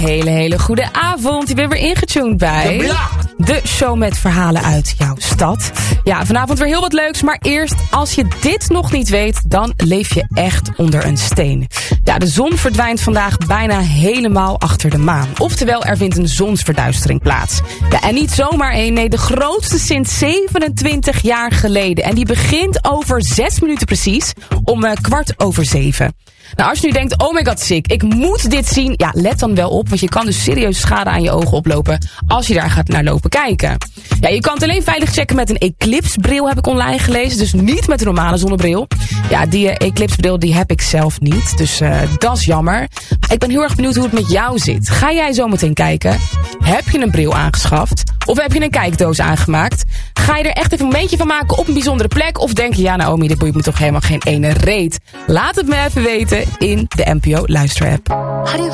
Hele goede avond. Je bent weer ingetuned bij de show met verhalen uit jouw stad. Ja, vanavond weer heel wat leuks. Maar eerst, als je dit nog niet weet, dan leef je echt onder een steen. Ja, de zon verdwijnt vandaag bijna helemaal achter de maan. Oftewel, er vindt een zonsverduistering plaats. Ja, en niet zomaar één, nee, de grootste sinds 27 jaar geleden. En die begint over 6 minuten precies, om 6:15. Nou, als je nu denkt, oh my god, sick, ik moet dit zien. Ja, let dan wel op, want je kan dus serieus schade aan je ogen oplopen als je daar gaat naar lopen kijken. Ja, je kan het alleen veilig checken met een eclipsebril, heb ik online gelezen. Dus niet met een normale zonnebril. Ja, die eclipsebril die heb ik zelf niet, dus dat is jammer. Maar ik ben heel erg benieuwd hoe het met jou zit. Ga jij zo meteen kijken? Heb je een bril aangeschaft? Of heb je een kijkdoos aangemaakt? Ga je er echt even een momentje van maken op een bijzondere plek? Of denk je, ja Naomi, dit boeit me toch helemaal geen ene reet? Laat het me even weten in de NPO Luisterapp.